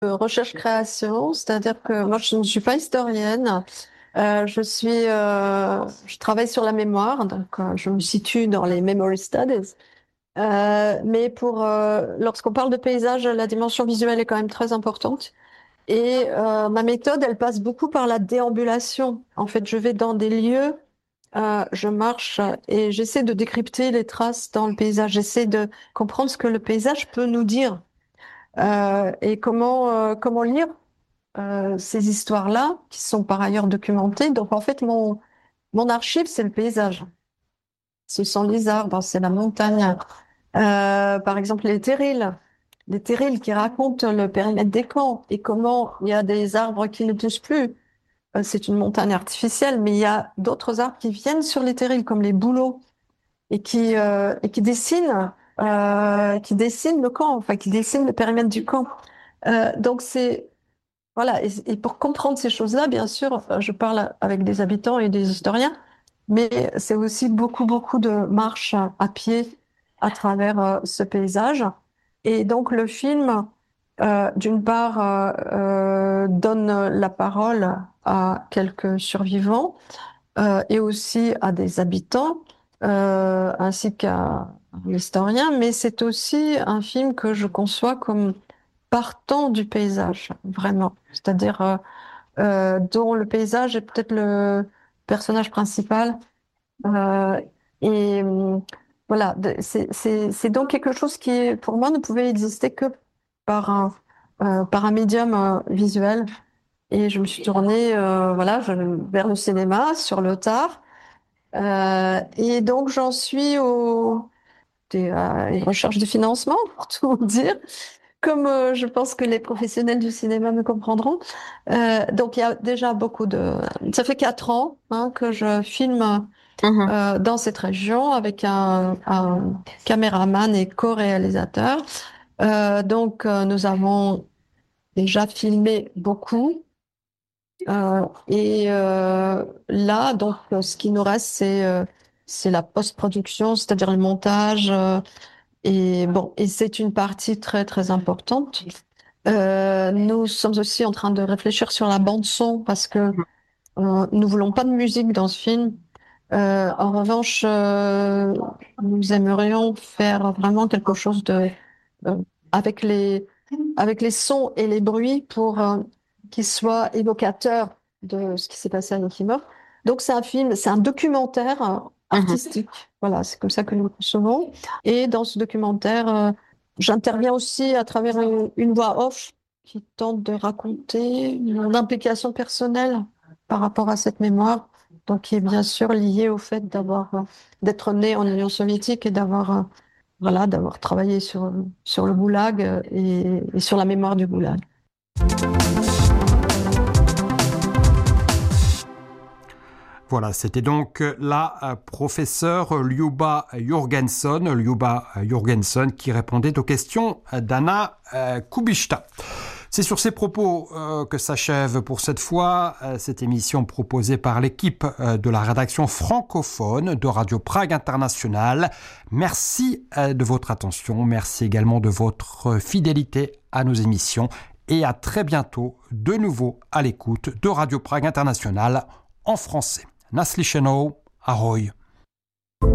recherche-création, c'est-à-dire que moi, je ne suis pas historienne. Je travaille sur la mémoire, donc je me situe dans les memory studies. Mais lorsqu'on parle de paysage, la dimension visuelle est quand même très importante. Et ma méthode, elle passe beaucoup par la déambulation. En fait, je vais dans des lieux, je marche et j'essaie de décrypter les traces dans le paysage. J'essaie de comprendre ce que le paysage peut nous dire et comment lire ces histoires-là, qui sont par ailleurs documentées. Donc, en fait, mon archive, c'est le paysage. Ce sont les arbres, c'est la montagne. Par exemple, les terrils qui racontent le périmètre des camps et comment il y a des arbres qui ne poussent plus. C'est une montagne artificielle, mais il y a d'autres arbres qui viennent sur les terrils, comme les bouleaux, et qui dessinent le camp, enfin, qui dessinent le périmètre du camp. Donc, voilà. Et pour comprendre ces choses-là, bien sûr, je parle avec des habitants et des historiens, mais c'est aussi beaucoup, beaucoup de marches à pied à travers ce paysage. Et donc, le film, d'une part, donne la parole à quelques survivants et aussi à des habitants, ainsi qu'à un historien, mais c'est aussi un film que je conçois comme partant du paysage, vraiment. C'est-à-dire dont le paysage est peut-être le personnage principal. Euh, et voilà, c'est donc quelque chose qui, pour moi, ne pouvait exister que par un médium visuel. Et je me suis tournée voilà, vers le cinéma sur le tard. Et donc, j'en suis à une recherche de financement, pour tout vous dire, comme je pense que les professionnels du cinéma me comprendront. Donc, il y a déjà beaucoup de... Ça fait 4 ans que je filme Mhm. dans cette région avec un caméraman et co-réalisateur. Donc, nous avons déjà filmé beaucoup. Et là, donc, ce qui nous reste, c'est la post-production, c'est-à-dire le montage. Et bon, et c'est une partie très, très importante. Nous sommes aussi en train de réfléchir sur la bande son parce que nous voulons pas de musique dans ce film. En revanche, nous aimerions faire vraiment quelque chose euh, avec les sons et les bruits pour qu'ils soient évocateurs de ce qui s'est passé à Yakima. Donc c'est un film, c'est un documentaire Mhm. artistique. Voilà, c'est comme ça que nous le concevons. Et dans ce documentaire, j'interviens aussi à travers une voix off qui tente de raconter mon implication personnelle par rapport à cette mémoire, donc qui est bien sûr liée au fait d'être né en Union soviétique et d'avoir travaillé sur le goulag et sur la mémoire du goulag. Voilà, c'était donc la professeure Liuba Jorgensen qui répondait aux questions d'Anna Kubishta. C'est sur ces propos que s'achève pour cette fois cette émission proposée par l'équipe de la rédaction francophone de Radio Prague International. Merci de votre attention, merci également de votre fidélité à nos émissions et à très bientôt de nouveau à l'écoute de Radio Prague International en français. Naslyšenou, ahoj.